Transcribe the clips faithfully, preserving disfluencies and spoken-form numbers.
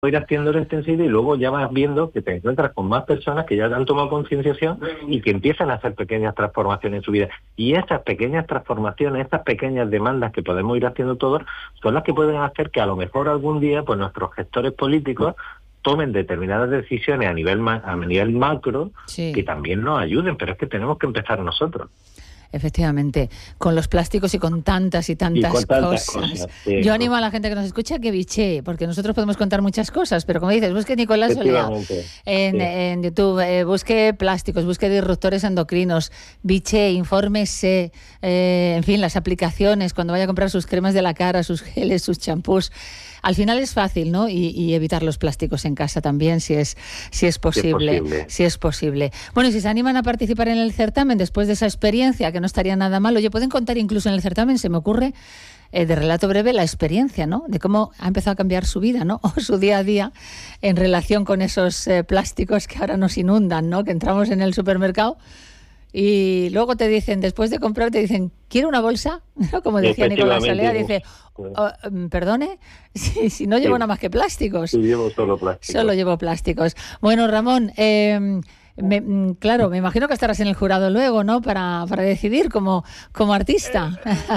ir haciéndolo extensivo y luego ya vas viendo que te encuentras con más personas que ya han tomado concienciación y que empiezan a hacer pequeñas transformaciones en su vida. Y esas pequeñas transformaciones, estas pequeñas demandas que podemos ir haciendo todos, son las que pueden hacer que a lo mejor algún día pues nuestros gestores políticos tomen determinadas decisiones a nivel ma- a nivel macro, sí, que también nos ayuden, pero es que tenemos que empezar nosotros. Efectivamente, con los plásticos y con tantas y tantas, y con tantas cosas. cosas sí. Yo animo a la gente que nos escucha que biche, porque nosotros podemos contar muchas cosas, pero como dices, busque Nicolás Olea en, sí. en YouTube, eh, busque plásticos, busque disruptores endocrinos, biche, infórmese, eh, en fin, las aplicaciones, cuando vaya a comprar sus cremas de la cara, sus geles, sus champús. Al final es fácil, ¿no? Y, y evitar los plásticos en casa también, si es si es posible, si es posible. Si es posible. Bueno, y si se animan a participar en el certamen después de esa experiencia, que no estaría nada mal, oye, pueden contar incluso en el certamen, se me ocurre, eh, de relato breve, la experiencia, ¿no? De cómo ha empezado a cambiar su vida, ¿no? O su día a día en relación con esos eh, plásticos que ahora nos inundan, ¿no? Que entramos en el supermercado y luego te dicen, después de comprar, te dicen, ¿quiere una bolsa? ¿No? Como decía Nicolás Olea, dice, oh, perdone, si, si no llevo sí. nada más que plásticos. Sí, llevo solo plásticos. Solo llevo plásticos. Bueno, Ramón, eh, me, claro, me imagino que estarás en el jurado luego, ¿no? Para, para decidir como, como artista.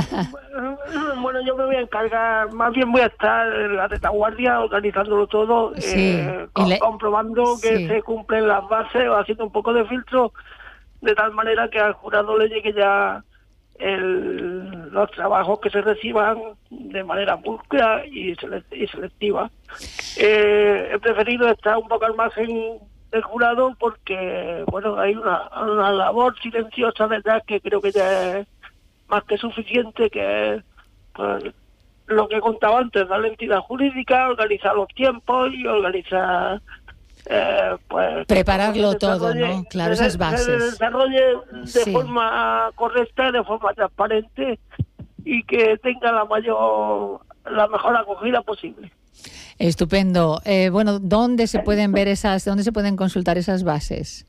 Eh, bueno, yo me voy a encargar, más bien voy a estar en la retaguardia organizándolo todo, sí. eh, con, le... comprobando que sí. se cumplen las bases, haciendo un poco de filtro, de tal manera que al jurado le llegue ya el, los trabajos que se reciban de manera pulcra y, select, y selectiva. Eh, he preferido estar un poco al margen del jurado porque, bueno, hay una, una labor silenciosa detrás que creo que ya es más que suficiente, que es pues, lo que contaba antes, darle entidad jurídica, organizar los tiempos y organizar... Eh, pues prepararlo todo, ¿no? Claro, esas bases. Se desarrolle de sí. forma correcta, de forma transparente y que tenga la mayor, la mejor acogida posible. Estupendo. Eh, bueno, ¿dónde se pueden ver esas, dónde se pueden consultar esas bases?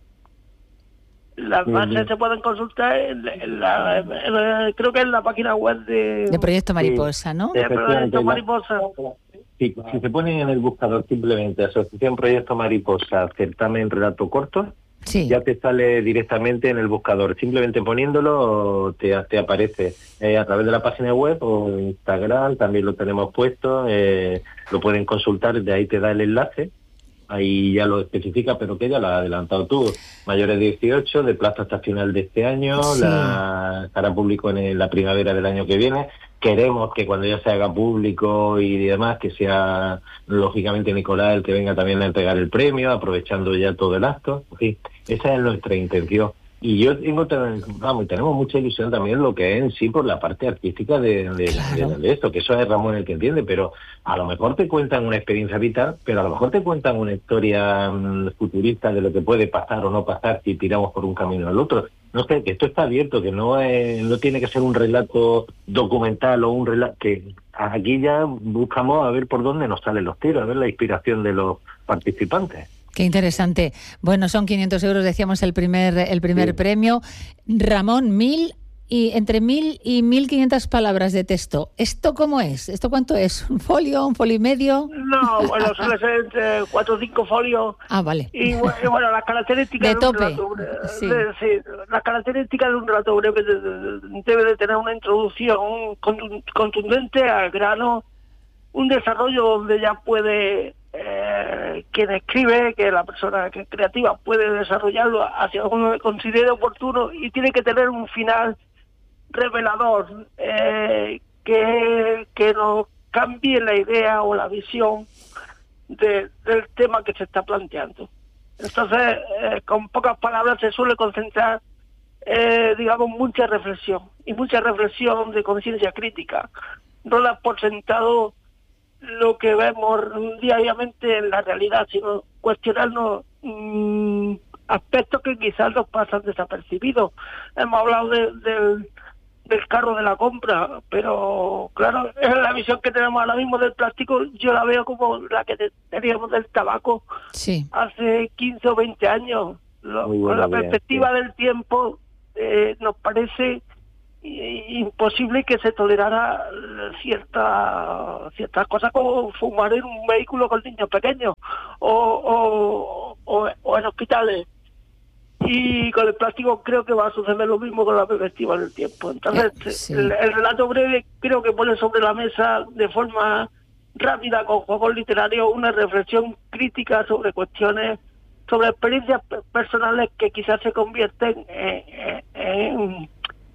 Las bases uh-huh. se pueden consultar en, en la, en la, creo que en la página web de... De Proyecto Mariposa, sí. ¿no? De Proyecto Mariposa. Si, si se ponen en el buscador simplemente Asociación Proyecto Mariposa, certamen relato corto, sí. ya te sale directamente en el buscador. Simplemente poniéndolo te, te aparece eh, a través de la página web o Instagram, también lo tenemos puesto, eh, lo pueden consultar, de ahí te da el enlace. Ahí ya lo especifica, pero que ya lo has adelantado tú. Mayores de dieciocho, de plazo hasta final de este año, sí. la estará público en la primavera del año que viene. Queremos que cuando ya se haga público y demás, que sea lógicamente Nicolás el que venga también a entregar el premio, aprovechando ya todo el acto. Sí, esa es nuestra intención. Y yo tengo, vamos, tenemos mucha ilusión también lo que es en sí por la parte artística de, de, claro. de, de esto, que eso es Ramón el que entiende, pero a lo mejor te cuentan una experiencia vital, pero a lo mejor te cuentan una historia um, futurista de lo que puede pasar o no pasar si tiramos por un camino al otro. No sé, que esto está abierto, que no es, no tiene que ser un relato documental o un relato, que aquí ya buscamos a ver por dónde nos salen los tiros, a ver la inspiración de los participantes. Qué interesante. Bueno, son quinientos euros, decíamos, el primer el primer sí. premio. Ramón, mil y entre mil y mil quinientas palabras de texto. ¿Esto cómo es? ¿Esto cuánto es? ¿Un folio? ¿Un folio y medio? No, bueno, suele ser entre cuatro o cinco folios. Ah, vale. Y bueno, las características de, de tope. un relato breve. Sí. De, sí, las características de un relato breve de, de, debe de tener una introducción contundente al grano, un desarrollo donde ya puede... Eh, quien escribe, que la persona que es creativa puede desarrollarlo hacia donde considere oportuno y tiene que tener un final revelador eh, que, que nos cambie la idea o la visión de, del tema que se está planteando. Entonces, eh, con pocas palabras se suele concentrar, eh, digamos, mucha reflexión y mucha reflexión de conciencia crítica. No la por sentado lo que vemos diariamente en la realidad, sino cuestionarnos mmm, aspectos que quizás nos pasan desapercibidos. Hemos hablado de, de, del carro de la compra, pero claro, es la visión que tenemos ahora mismo del plástico, yo la veo como la que teníamos del tabaco sí. hace quince o veinte años. Lo, con la perspectiva sí. del tiempo, eh, nos parece imposible que se tolerara cierta ciertas cosas como fumar en un vehículo con niños pequeños o, o, o, o en hospitales. Y con el plástico creo que va a suceder lo mismo con la perspectiva del tiempo. Entonces, sí. el, el relato breve creo que pone sobre la mesa de forma rápida, con juegos literarios, una reflexión crítica sobre cuestiones, sobre experiencias personales que quizás se convierten en, en,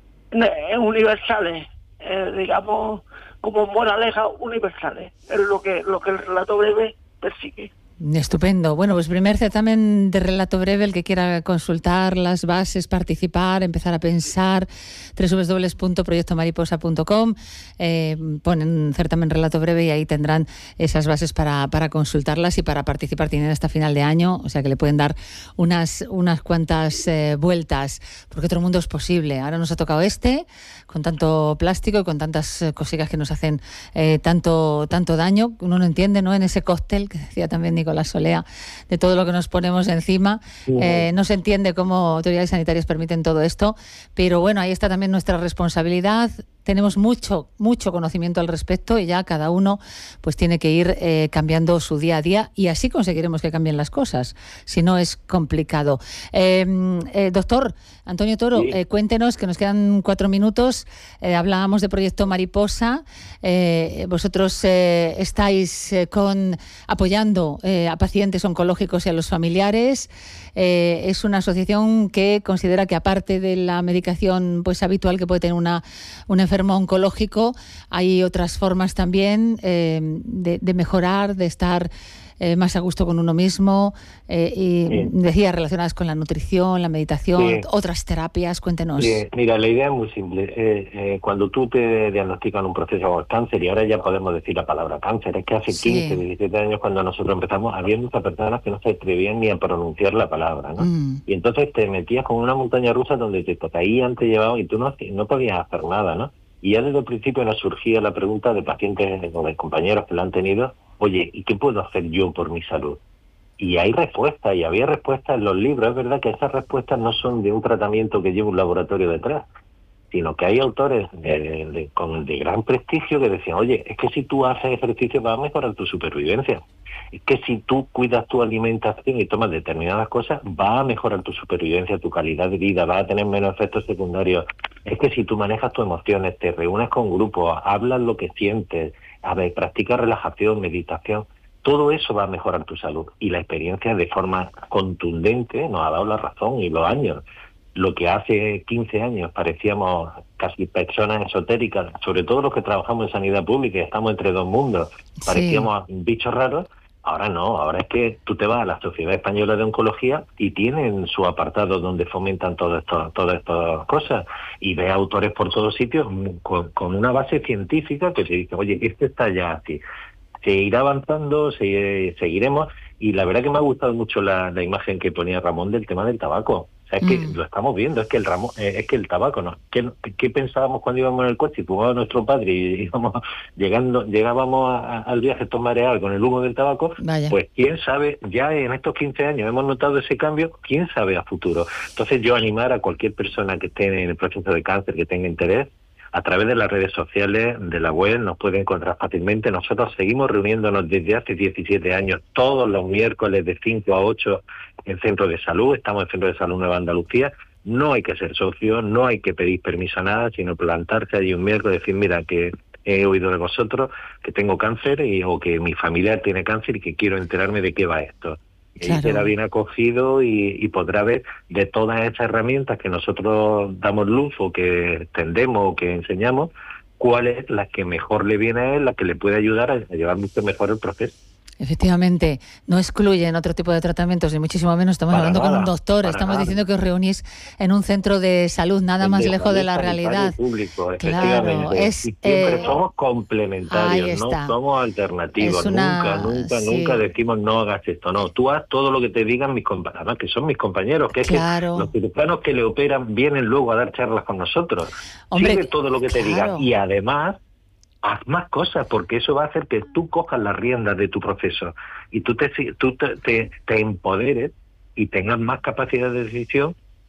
en universales, eh, digamos, como moralejas universales. Es lo que, lo que el relato breve persigue. Estupendo. Bueno, pues primer certamen de relato breve, el que quiera consultar las bases, participar, empezar a pensar, doble u doble u doble u punto proyecto mariposa punto com, eh, ponen certamen relato breve y ahí tendrán esas bases para, para consultarlas y para participar. Tienen hasta final de año, o sea que le pueden dar unas, unas cuantas eh, vueltas, porque otro mundo es posible. Ahora nos ha tocado este, con tanto plástico y con tantas eh, cositas que nos hacen eh, tanto, tanto daño. Uno no entiende, ¿no? En ese cóctel que decía también Nicolás la Solea, de todo lo que nos ponemos encima. Eh, no se entiende cómo autoridades sanitarias permiten todo esto, pero bueno, ahí está también nuestra responsabilidad. Tenemos mucho, mucho conocimiento al respecto y ya cada uno pues tiene que ir eh, cambiando su día a día y así conseguiremos que cambien las cosas, si no es complicado. Eh, eh, doctor Antonio Toro, sí. eh, cuéntenos, que nos quedan cuatro minutos, eh, hablábamos de Proyecto Mariposa, eh, vosotros eh, estáis eh, con apoyando eh, a pacientes oncológicos y a los familiares. Eh, es una asociación que considera que aparte de la medicación pues habitual que puede tener una, un enfermo oncológico, hay otras formas también eh, de, de mejorar, de estar eh, más a gusto con uno mismo, eh, y sí. decía relacionadas con la nutrición, la meditación, sí. otras terapias. Cuéntenos. Sí. Mira, la idea es muy simple. Eh, eh, cuando tú te diagnostican un proceso como el cáncer, y ahora ya podemos decir la palabra cáncer, es que hace sí. quince, diecisiete años cuando nosotros empezamos, había muchas personas que no se atrevían ni a pronunciar la palabra, ¿no? Mm. Y entonces te metías con una montaña rusa donde te caían, te llevaban y tú no, no podías hacer nada, ¿no? Y ya desde el principio nos surgía la pregunta de pacientes o de compañeros que la han tenido: oye, ¿y qué puedo hacer yo por mi salud? Y hay respuestas, y había respuestas en los libros. Es verdad que esas respuestas no son de un tratamiento que lleva un laboratorio detrás, sino que hay autores de, de, de, con de gran prestigio que decían: oye, es que si tú haces ejercicio va a mejorar tu supervivencia. Es que si tú cuidas tu alimentación y tomas determinadas cosas, va a mejorar tu supervivencia, tu calidad de vida, va a tener menos efectos secundarios. Es que si tú manejas tus emociones, te reúnes con grupos, hablas lo que sientes, a ver, practicas relajación, meditación, todo eso va a mejorar tu salud. Y la experiencia de forma contundente nos ha dado la razón, y los años. Lo que hace quince años parecíamos casi personas esotéricas, sobre todo los que trabajamos en sanidad pública y estamos entre dos mundos, parecíamos sí. bichos raros. Ahora no, ahora es que tú te vas a la Sociedad Española de Oncología y tienen su apartado donde fomentan todo esto, todas estas cosas, y ves autores por todos sitios con, con una base científica que se dice: oye, este está ya así. Se irá avanzando, se, seguiremos, y la verdad que me ha gustado mucho la, la imagen que ponía Ramón del tema del tabaco. O sea, es que mm. lo estamos viendo, es que el Ramón, eh, es que el tabaco, ¿no? ¿Qué, ¿Qué pensábamos cuando íbamos en el coche y fumaba nuestro padre y íbamos llegando, llegábamos a, a, al viaje todo mareado con el humo del tabaco? Vaya. Pues quién sabe, ya en estos quince años hemos notado ese cambio, quién sabe a futuro. Entonces yo animar a cualquier persona que esté en el proceso de cáncer, que tenga interés, a través de las redes sociales, de la web, nos puede encontrar fácilmente. Nosotros seguimos reuniéndonos desde hace diecisiete años, todos los miércoles de cinco a ocho en Centro de Salud. Estamos en Centro de Salud Nueva Andalucía. No hay que ser socio, no hay que pedir permiso a nada, sino plantarse allí un miércoles y decir: mira, que he oído de vosotros que tengo cáncer, y, o que mi familiar tiene cáncer y que quiero enterarme de qué va esto. Claro. Y será bien acogido y, y podrá ver de todas esas herramientas que nosotros damos luz, o que extendemos, o que enseñamos, cuál es la que mejor le viene a él, la que le puede ayudar a, a llevar mucho mejor el proceso. Efectivamente, no excluyen otro tipo de tratamientos, ni muchísimo menos. Estamos para hablando nada, con un doctor, estamos nada. diciendo que os reunís en un centro de salud, nada más de lejos salud, de la realidad. Público, claro, es, y siempre eh, somos complementarios, no somos alternativos. Una, nunca, nunca, sí. nunca decimos no hagas esto, no. Tú haz todo lo que te digan mis compañeros, que son mis compañeros, que es claro. que los cirujanos que le operan vienen luego a dar charlas con nosotros. Hombre, sigue todo lo que te claro. digan, y además haz más cosas, porque eso va a hacer que tú cojas las riendas de tu proceso y tú te, tú te, te, te empoderes y tengas más capacidad de decisión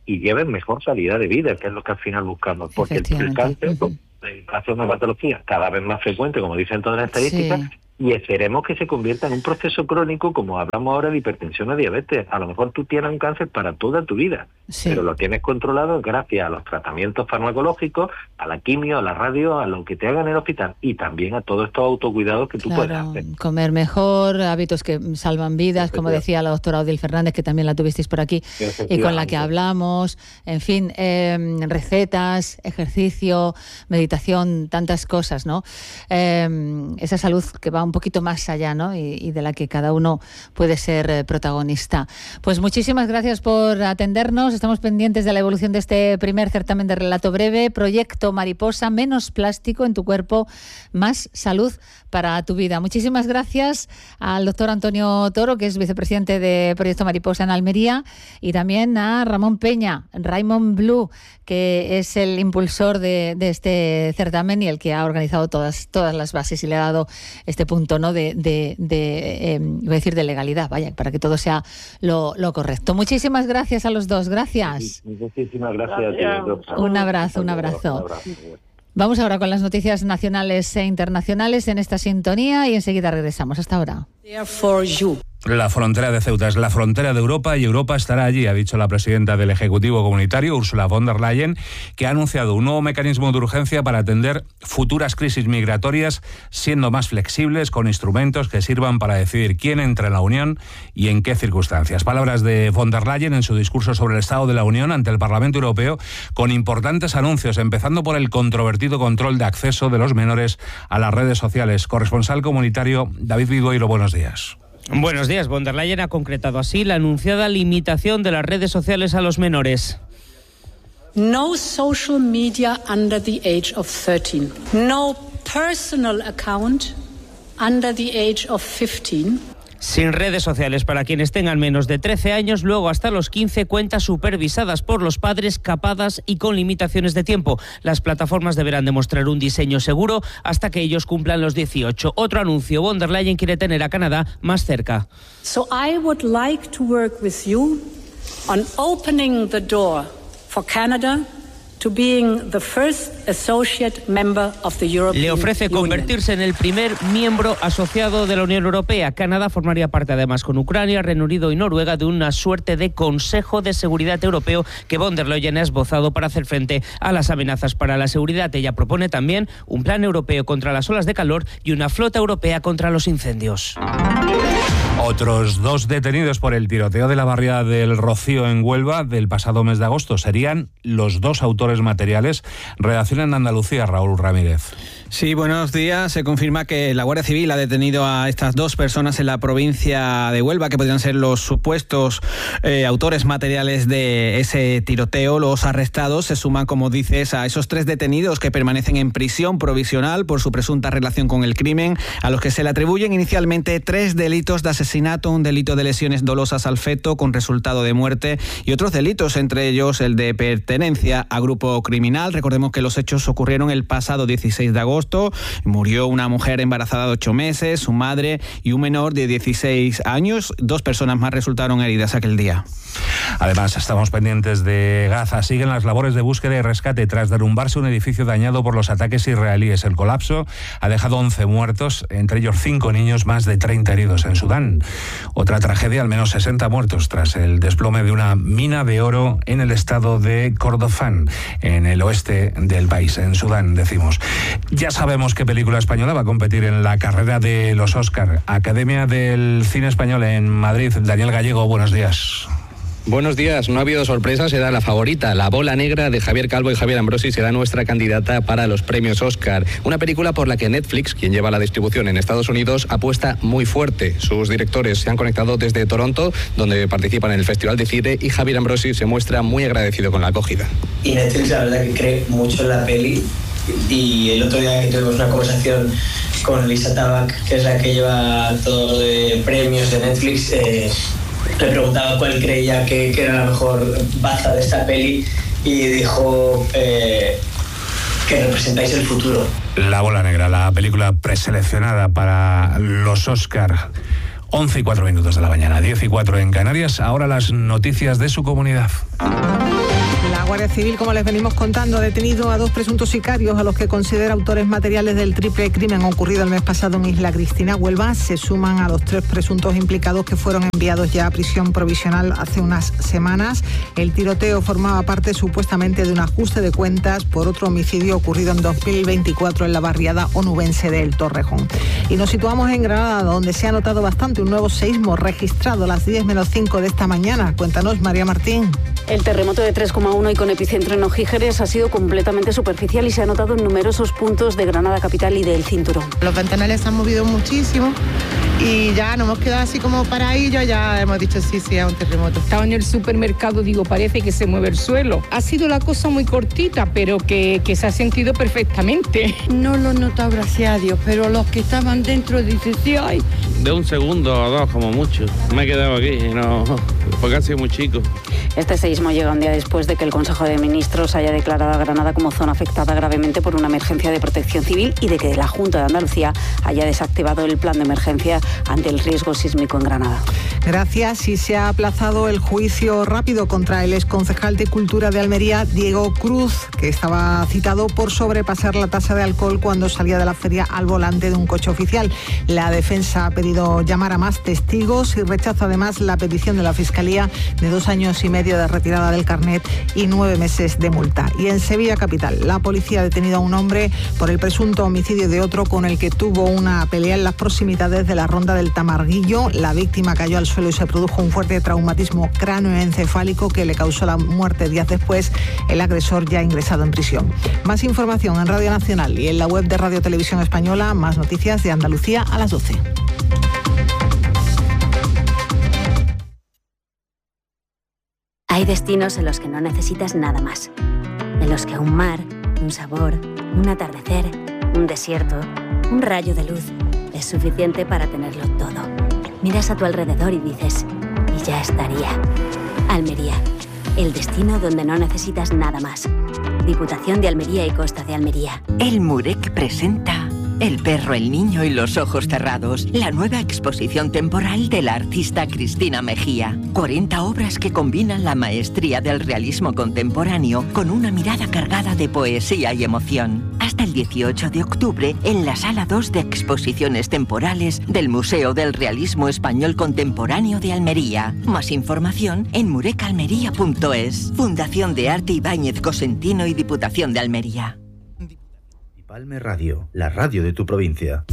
y lleven mejor calidad de vida, que es lo que al final buscamos, porque el, el cáncer uh-huh. hace una patología cada vez más frecuente, como dicen todas las estadísticas, sí. y esperemos que se convierta en un proceso crónico, como hablamos ahora de hipertensión o diabetes. A lo mejor tú tienes un cáncer para toda tu vida, sí. pero lo tienes controlado gracias a los tratamientos farmacológicos, a la quimio, a la radio, a lo que te hagan en el hospital, y también a todos estos autocuidados que tú claro, puedes hacer. Comer mejor, hábitos que salvan vidas, como decía la doctora Odil Fernández, que también la tuvisteis por aquí, y con la que hablamos, en fin, eh, recetas, ejercicio, meditación, tantas cosas, ¿no? Eh, esa salud que va un poquito más allá, ¿no? Y, y de la que cada uno puede ser eh, protagonista. Pues muchísimas gracias por atendernos. Estamos pendientes de la evolución de este primer certamen de relato breve, Proyecto Mariposa, menos plástico en tu cuerpo, más salud para tu vida. Muchísimas gracias al doctor Antonio Toro, que es vicepresidente de Proyecto Mariposa en Almería, y también a Ramón Peña, Raymond Blue, que es el impulsor de, de este certamen y el que ha organizado todas, todas las bases y le ha dado este punto, ¿no? de, de, de eh, voy a decir de legalidad, vaya, para que todo sea lo, lo correcto. Muchísimas gracias a los dos. Gracias. Muchísimas gracias. gracias. Un abrazo, un abrazo. Un abrazo. Vamos ahora con las noticias nacionales e internacionales en esta sintonía y enseguida regresamos. Hasta ahora. La frontera de Ceuta es la frontera de Europa y Europa estará allí, ha dicho la presidenta del Ejecutivo Comunitario, Ursula von der Leyen, que ha anunciado un nuevo mecanismo de urgencia para atender futuras crisis migratorias, siendo más flexibles, con instrumentos que sirvan para decidir quién entra en la Unión y en qué circunstancias. Palabras de von der Leyen en su discurso sobre el Estado de la Unión ante el Parlamento Europeo, con importantes anuncios, empezando por el controvertido control de acceso de los menores a las redes sociales. Corresponsal comunitario David Vigoiro, buenos días. Buenos días. Von der Leyen ha concretado así la anunciada limitación de las redes sociales a los menores. No social media under the age of thirteen. No personal account under the age of fifteen. Sin redes sociales para quienes tengan menos de trece años, luego hasta los quince, cuentas supervisadas por los padres, capadas y con limitaciones de tiempo. Las plataformas deberán demostrar un diseño seguro hasta que ellos cumplan los dieciocho. Otro anuncio, von der Leyen quiere tener a Canadá más cerca. So I would like to work with you on opening the door for Canada to being the first associate member of the European Le ofrece convertirse Union. en el primer miembro asociado de la Unión Europea. Canadá formaría parte además con Ucrania, Reino Unido y Noruega de una suerte de Consejo de Seguridad Europeo que von der Leyen ha esbozado para hacer frente a las amenazas para la seguridad. Ella propone también un plan europeo contra las olas de calor y una flota europea contra los incendios. Otros dos detenidos por el tiroteo de la barriada del Rocío en Huelva del pasado mes de agosto serían los dos autores materiales. Redacción en Andalucía, Raúl Ramírez. Sí, buenos días. Se confirma que la Guardia Civil ha detenido a estas dos personas en la provincia de Huelva, que podrían ser los supuestos eh, autores materiales de ese tiroteo. Los arrestados se suman, como dices, a esos tres detenidos que permanecen en prisión provisional por su presunta relación con el crimen, a los que se le atribuyen inicialmente tres delitos de asesinato, un delito de lesiones dolosas al feto con resultado de muerte y otros delitos, entre ellos el de pertenencia a grupo criminal. Recordemos que los hechos ocurrieron el pasado dieciséis de agosto. Murió una mujer embarazada de ocho meses, su madre y un menor de dieciséis años. Dos personas más resultaron heridas aquel día. Además, estamos pendientes de Gaza. Siguen las labores de búsqueda y rescate tras derrumbarse un edificio dañado por los ataques israelíes. El colapso ha dejado once muertos, entre ellos cinco niños, más de treinta heridos en Sudán. Otra tragedia, al menos sesenta muertos tras el desplome de una mina de oro en el estado de Kordofán, en el oeste del país, en Sudán, decimos. Ya sabemos qué película española va a competir en la carrera de los Óscar. Academia del Cine Español en Madrid. Daniel Gallego, buenos días. Buenos días, no ha habido sorpresa, será la favorita. La bola negra de Javier Calvo y Javier Ambrosi será nuestra candidata para los premios Oscar. Una película por la que Netflix, quien lleva la distribución en Estados Unidos, apuesta muy fuerte. Sus directores se han conectado desde Toronto, donde participan en el Festival de Cine, y Javier Ambrosi se muestra muy agradecido con la acogida. Y Netflix, la verdad, que cree mucho en la peli. Y el otro día que tuvimos una conversación con Lisa Tabac, que es la que lleva todo de premios de Netflix, eh, le preguntaba cuál creía que, que era la mejor baza de esta peli y dijo eh, que representáis el futuro. La bola negra, la película preseleccionada para los Oscar. once y cuatro minutos de la mañana, diez y cuatro en Canarias. Ahora las noticias de su comunidad. Guardia Civil, como les venimos contando, ha detenido a dos presuntos sicarios a los que considera autores materiales del triple crimen ocurrido el mes pasado en Isla Cristina, Huelva. Se suman a los tres presuntos implicados que fueron enviados ya a prisión provisional hace unas semanas. El tiroteo formaba parte supuestamente de un ajuste de cuentas por otro homicidio ocurrido en dos mil veinticuatro en la barriada onubense de El Torrejón. Y nos situamos en Granada, donde se ha notado bastante un nuevo seísmo registrado a las diez menos cinco de esta mañana. Cuéntanos, María Martín. El terremoto de tres coma uno y con epicentro en Ojígeres ha sido completamente superficial y se ha notado en numerosos puntos de Granada capital y del cinturón. Los ventanales se han movido muchísimo y ya nos hemos quedado así como paradillos, ya hemos dicho sí, sí, es un terremoto. Estaba en el supermercado, digo, parece que se mueve el suelo. Ha sido la cosa muy cortita, pero que, que se ha sentido perfectamente. No lo he notado, gracias a Dios, pero los que estaban dentro dicen sí, ay. De un segundo o dos como mucho. Me he quedado aquí, no, porque ha sido muy chico. Este seísmo llega un día después de que el Consejo de Ministros haya declarado a Granada como zona afectada gravemente por una emergencia de protección civil y de que la Junta de Andalucía haya desactivado el plan de emergencia ante el riesgo sísmico en Granada. Gracias. Y se ha aplazado el juicio rápido contra el exconcejal de Cultura de Almería, Diego Cruz, que estaba citado por sobrepasar la tasa de alcohol cuando salía de la feria al volante de un coche oficial. La defensa ha pedido llamar a más testigos y rechaza además la petición de la Fiscalía de dos años y medio de retirada del carnet y nueve meses de multa. Y en Sevilla capital, la policía ha detenido a un hombre por el presunto homicidio de otro con el que tuvo una pelea en las proximidades de la ronda del Tamarguillo. La víctima cayó al suelo y se produjo un fuerte traumatismo cráneoencefálico que le causó la muerte días después. El agresor ya ha ingresado en prisión. Más información en Radio Nacional y en la web de Radio Televisión Española. Más noticias de Andalucía a las doce. Hay destinos en los que no necesitas nada más. En los que un mar, un sabor, un atardecer, un desierto, un rayo de luz es suficiente para tenerlo todo. Miras a tu alrededor y dices, y ya estaría. Almería, el destino donde no necesitas nada más. Diputación de Almería y Costa de Almería. El Murek presenta El perro, el niño y los ojos cerrados, la nueva exposición temporal de la artista Cristina Mejía. cuarenta obras que combinan la maestría del realismo contemporáneo con una mirada cargada de poesía y emoción. Hasta el dieciocho de octubre en la Sala dos de Exposiciones Temporales del Museo del Realismo Español Contemporáneo de Almería. Más información en murecalmería punto es. Fundación de Arte Ibáñez Cosentino y Diputación de Almería. Palme Radio, la radio de tu provincia.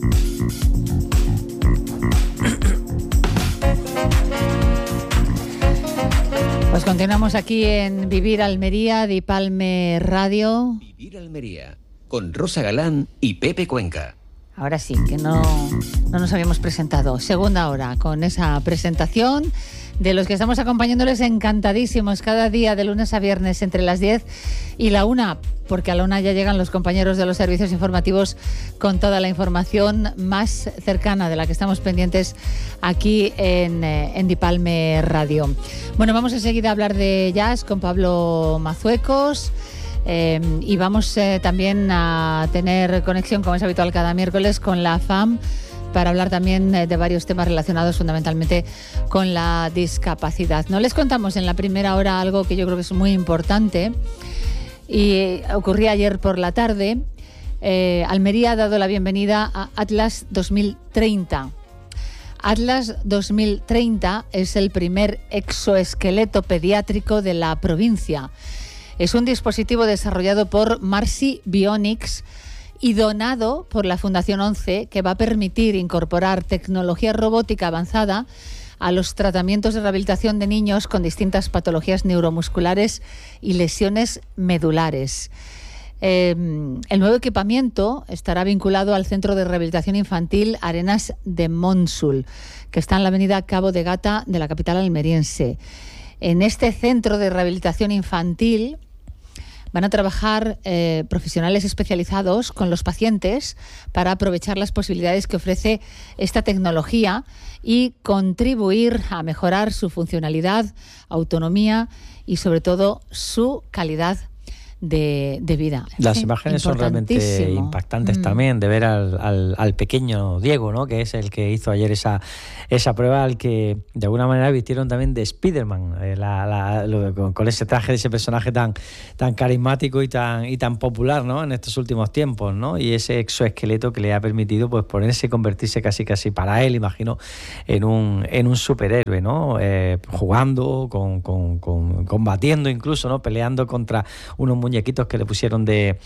Pues continuamos aquí en Vivir Almería, Di Palme Radio. Vivir Almería, con Rosa Galán y Pepe Cuenca. Ahora sí, que no, no nos habíamos presentado. Segunda hora con esa presentación de los que estamos acompañándoles encantadísimos cada día de lunes a viernes entre las diez y la una, porque a la una ya llegan los compañeros de los servicios informativos con toda la información más cercana de la que estamos pendientes aquí en, en Di Palme Radio. Bueno, vamos enseguida a hablar de jazz con Pablo Mazuecos. Eh, y vamos eh, también a tener conexión, como es habitual cada miércoles, con la F A M para hablar también eh, de varios temas relacionados fundamentalmente con la discapacidad. No les contamos en la primera hora algo que yo creo que es muy importante y ocurría ayer por la tarde. Eh, Almería ha dado la bienvenida a Atlas dos mil treinta. Atlas dos mil treinta es el primer exoesqueleto pediátrico de la provincia. Es un dispositivo desarrollado por Marcy Bionics y donado por la Fundación once, que va a permitir incorporar tecnología robótica avanzada a los tratamientos de rehabilitación de niños con distintas patologías neuromusculares y lesiones medulares. Eh, el nuevo equipamiento estará vinculado al Centro de Rehabilitación Infantil Arenas de Monsul, que está en la avenida Cabo de Gata de la capital almeriense. En este centro de rehabilitación infantil van a trabajar eh, profesionales especializados con los pacientes para aprovechar las posibilidades que ofrece esta tecnología y contribuir a mejorar su funcionalidad, autonomía y sobre todo su calidad de, de vida. Las sí, imágenes son realmente impactantes mm. también, de ver al, al, al pequeño Diego, ¿no? Que es el que hizo ayer esa, esa prueba, al que de alguna manera vistieron también de Spiderman, eh, la, la, lo, con, con ese traje de ese personaje tan, tan carismático y tan, y tan popular, ¿no? En estos últimos tiempos, ¿no? Y ese exoesqueleto que le ha permitido pues ponerse, convertirse casi casi para él, imagino, en un, en un superhéroe, ¿no? Eh, jugando, con, con, con, combatiendo incluso, ¿no? Peleando contra unos muñequitos que le pusieron de,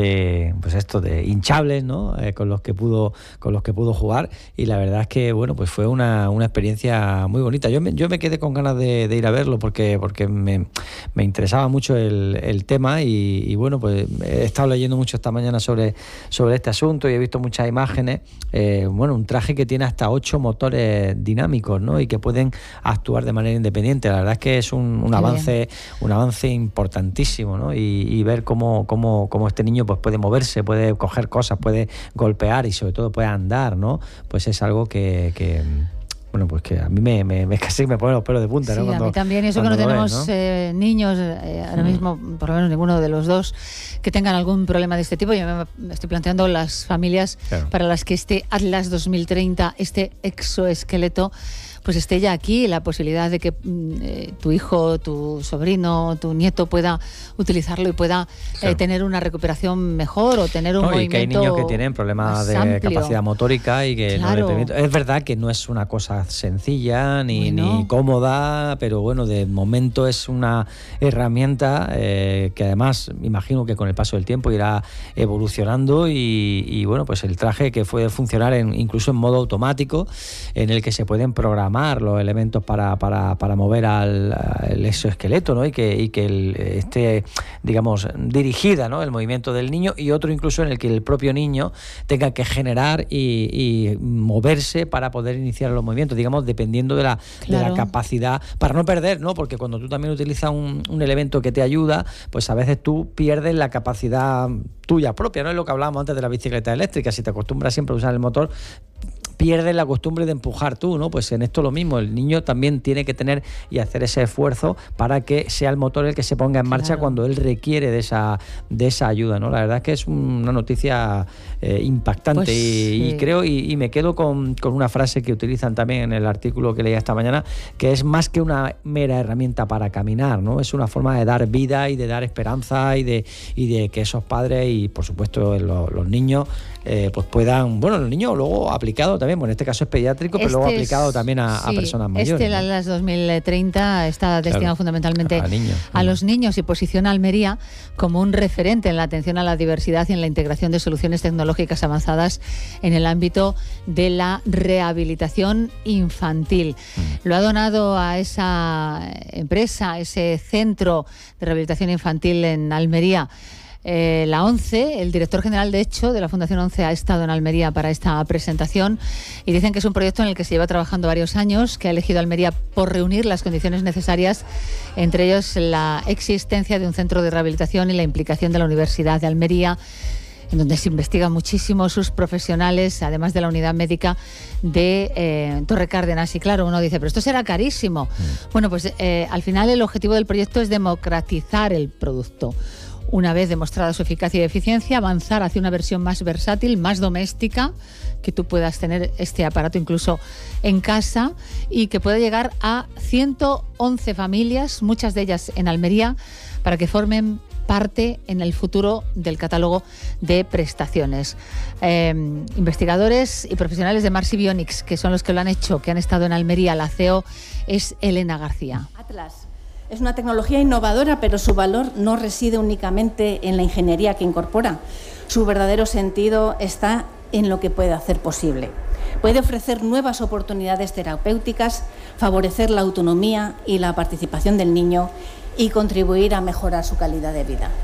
de pues esto, de hinchables, ¿no? Eh, con los que pudo, con los que pudo jugar, y la verdad es que, bueno, pues fue una, una experiencia muy bonita. Yo me, yo me quedé con ganas de, de ir a verlo porque, porque me, me interesaba mucho el, el tema y, y bueno, pues he estado leyendo mucho esta mañana sobre, sobre este asunto y he visto muchas imágenes. Eh, bueno, un traje que tiene hasta ocho motores dinámicos, ¿no? Y que pueden actuar de manera independiente. La verdad es que es un, un avance, un avance importantísimo, ¿no? Y, y ver cómo, cómo, cómo este niño pues puede moverse, puede coger cosas, puede golpear y sobre todo puede andar, ¿no? Pues es algo que, que bueno, pues que a mí me, me, me casi me pone los pelos de punta, sí, ¿no? Cuando, a mí también, y eso que no tenemos ves, ¿no? Eh, niños, eh, ahora mismo, por lo menos ninguno de los dos, que tengan algún problema de este tipo. Yo me, me estoy planteando las familias claro. para las que este Atlas dos mil treinta, este exoesqueleto, pues esté ya aquí, la posibilidad de que eh, tu hijo, tu sobrino, tu nieto pueda utilizarlo y pueda claro. eh, tener una recuperación mejor o tener un no, movimiento. Y que hay niños que tienen problemas de amplio. capacidad motórica y que claro. no le permiten. Es verdad que no es una cosa sencilla ni, bueno. ni cómoda, pero bueno, de momento es una herramienta eh, que además imagino que con el paso del tiempo irá evolucionando y, y bueno, pues el traje que puede funcionar en, incluso en modo automático, en el que se pueden programar los elementos para, para, para mover al, al exoesqueleto, ¿no? Y que, y que el, esté, digamos, dirigida, ¿no? El movimiento del niño, y otro incluso en el que el propio niño tenga que generar y, y moverse para poder iniciar los movimientos, digamos, dependiendo de la, claro. de la capacidad, para no perder, ¿no? Porque cuando tú también utilizas un, un elemento que te ayuda, pues a veces tú pierdes la capacidad tuya propia, ¿no? Es lo que hablábamos antes de la bicicleta eléctrica. Si te acostumbras siempre a usar el motor, pierdes la costumbre de empujar tú, ¿no? Pues en esto lo mismo, el niño también tiene que tener y hacer ese esfuerzo para que sea el motor el que se ponga en marcha claro. cuando él requiere de esa de esa ayuda, ¿no? La verdad es que es una noticia eh, impactante pues, y, sí. y creo y, y me quedo con, con una frase que utilizan también en el artículo que leía esta mañana, que es más que una mera herramienta para caminar, ¿no? Es una forma de dar vida y de dar esperanza y de y de que esos padres y por supuesto los, los niños eh, pues puedan, bueno, los niños luego aplicado también, bueno, en este caso es pediátrico, este pero luego aplicado es, también a, sí, a personas mayores. Este, el ¿no? Atlas dos mil treinta, está destinado claro, fundamentalmente a, niños, a los niños y posiciona a Almería como un referente en la atención a la diversidad y en la integración de soluciones tecnológicas avanzadas en el ámbito de la rehabilitación infantil. Mm. Lo ha donado a esa empresa, a ese centro de rehabilitación infantil en Almería, Eh, la ONCE. El director general, de hecho, de la Fundación ONCE ha estado en Almería para esta presentación y dicen que es un proyecto en el que se lleva trabajando varios años, que ha elegido Almería por reunir las condiciones necesarias, entre ellos la existencia de un centro de rehabilitación y la implicación de la Universidad de Almería, en donde se investiga muchísimo, sus profesionales, además de la unidad médica de eh, Torre Cárdenas. Y claro, uno dice, pero esto será carísimo. Mm. Bueno, pues eh, al final el objetivo del proyecto es democratizar el producto. Una vez demostrada su eficacia y eficiencia, avanzar hacia una versión más versátil, más doméstica, que tú puedas tener este aparato incluso en casa y que pueda llegar a ciento once familias, muchas de ellas en Almería, para que formen parte en el futuro del catálogo de prestaciones. Eh, investigadores y profesionales de Marsi Bionics, que son los que lo han hecho, que han estado en Almería, la C E O es Elena García. Atlas es una tecnología innovadora, pero su valor no reside únicamente en la ingeniería que incorpora. Su verdadero sentido está en lo que puede hacer posible. Puede ofrecer nuevas oportunidades terapéuticas, favorecer la autonomía y la participación del niño y contribuir a mejorar su calidad de vida.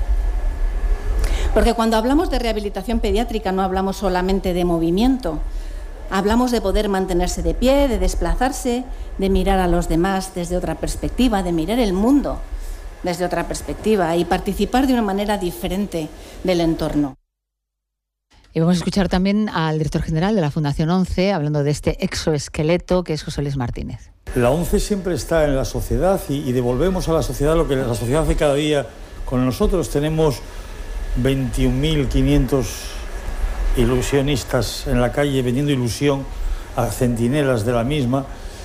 Porque cuando hablamos de rehabilitación pediátrica no hablamos solamente de movimiento. Hablamos de poder mantenerse de pie, de desplazarse, de mirar a los demás desde otra perspectiva, de mirar el mundo desde otra perspectiva y participar de una manera diferente del entorno. Y vamos a escuchar también al director general de la Fundación ONCE, hablando de este exoesqueleto, que es José Luis Martínez. La ONCE siempre está en la sociedad y, y devolvemos a la sociedad lo que la sociedad hace cada día Con nosotros tenemos veintiún mil quinientos ilusionistas en la calle vendiendo ilusión a centinelas de la misma,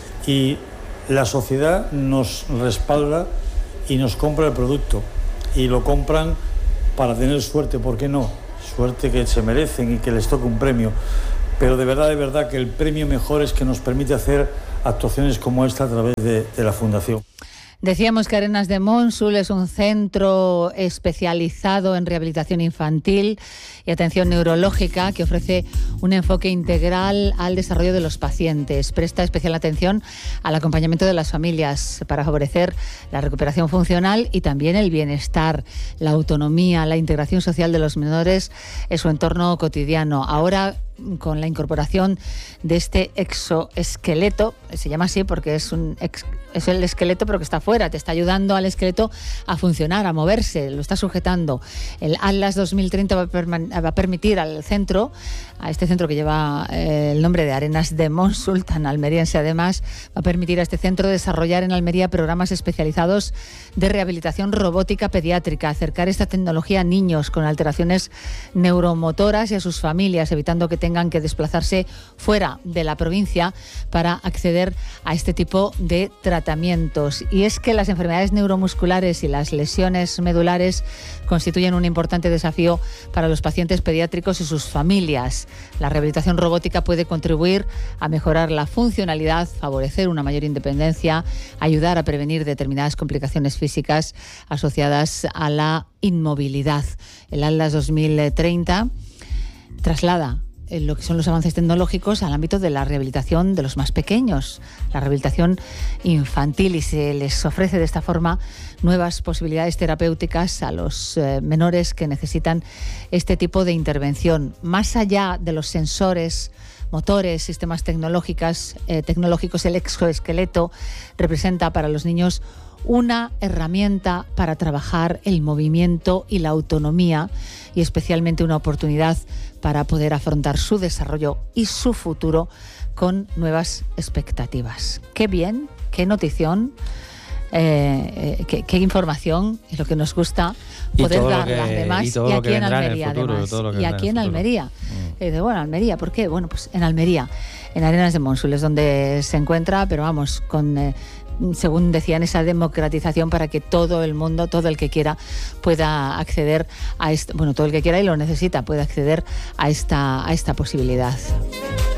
y la sociedad nos respalda y nos compra el producto, y lo compran para tener suerte, ¿por qué no? Suerte que se merecen y que les toque un premio, pero de verdad, de verdad que el premio mejor es que nos permite hacer actuaciones como esta a través de, de la Fundación. Decíamos que Arenas de Monsul es un centro especializado en rehabilitación infantil y atención neurológica que ofrece un enfoque integral al desarrollo de los pacientes. Presta especial atención al acompañamiento de las familias para favorecer la recuperación funcional y también el bienestar, la autonomía, la integración social de los menores en su entorno cotidiano. Ahora, con la incorporación de este exoesqueleto, se llama así porque es un ex, es el esqueleto pero que está fuera, te está ayudando al esqueleto a funcionar, a moverse, lo está sujetando. El Atlas dos mil treinta va a, perman- va a permitir al centro, a este centro que lleva eh, el nombre de Arenas de Monsul, tan almeriense además, va a permitir a este centro desarrollar en Almería programas especializados de rehabilitación robótica pediátrica, acercar esta tecnología a niños con alteraciones neuromotoras y a sus familias, evitando que tengan que desplazarse fuera de la provincia para acceder a este tipo de tratamientos. Y es que las enfermedades neuromusculares y las lesiones medulares constituyen un importante desafío para los pacientes pediátricos y sus familias. La rehabilitación robótica puede contribuir a mejorar la funcionalidad, favorecer una mayor independencia, ayudar a prevenir determinadas complicaciones físicas asociadas a la inmovilidad. El Atlas dos mil treinta traslada en lo que son los avances tecnológicos al ámbito de la rehabilitación de los más pequeños, la rehabilitación infantil, y se les ofrece de esta forma nuevas posibilidades terapéuticas a los eh, menores que necesitan este tipo de intervención. Más allá de los sensores, motores, sistemas tecnológicos, eh, tecnológicos, el exoesqueleto representa para los niños una herramienta para trabajar el movimiento y la autonomía, y especialmente una oportunidad para poder afrontar su desarrollo y su futuro con nuevas expectativas. Qué bien, qué notición, eh, eh, qué, qué información, es lo que nos gusta poder darla, además, y, y aquí en Almería, además, y aquí en Almería. Mm. Y de, bueno, Almería, ¿por qué? Bueno, pues en Almería, en Arenas de Monsul es donde se encuentra, pero vamos, con... Eh, según decían, esa democratización para que todo el mundo, todo el que quiera, pueda acceder a esto, bueno, todo el que quiera y lo necesita, puede acceder a esta, a esta posibilidad.